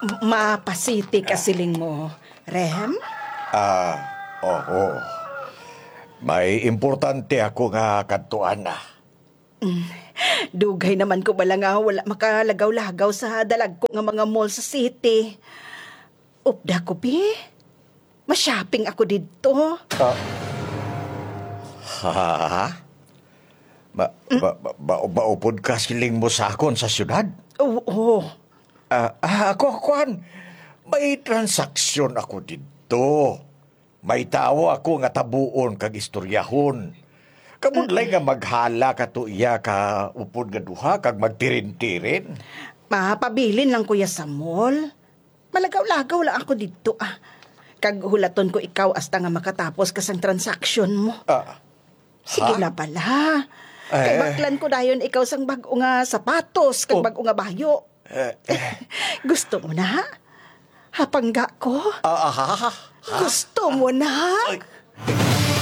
Mapasiti ka siling mo, Rem? Oo. May importante ako nga kantuan na. Dugay naman ko bala nga wala makalagaw-lagaw sa dalag ko nga mga mall sa city. Upda ko, bi. Ma-shopping ako dito. Ha? Baupod ka siling mo sa akon sa syudad? Oo. Ako, may transaksyon ako dito. May tao ako nga tabuon kag istoryahon. Kamudlay nga maghala ka to iya ka upod nga duha kag magtirin-tirin. Mapabilin lang kuya sa mall. Malagaw-lagaw lang ako dito Kag hulaton ko ikaw hasta nga makatapos kasang transaksyon mo. Sige na pala. Kay baklan ko dayon ikaw sang bag-o nga sapatos kag bag-o nga bahyo. Gusto mo na? Hapangga ko? Gusto mo na?